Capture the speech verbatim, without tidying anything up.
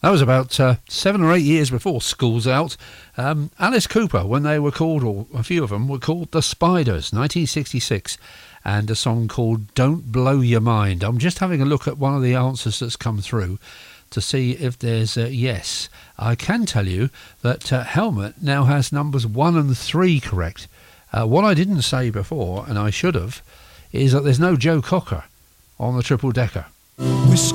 That was about uh, seven or eight years before School's Out. Um, Alice Cooper, when they were called, or a few of them were called The Spiders, nineteen sixty-six, and a song called Don't Blow Your Mind. I'm just having a look at one of the answers that's come through to see if there's a yes. I can tell you that uh, Helmet now has numbers one and three correct. Uh, what I didn't say before, and I should have, is that there's no Joe Cocker on the triple decker. We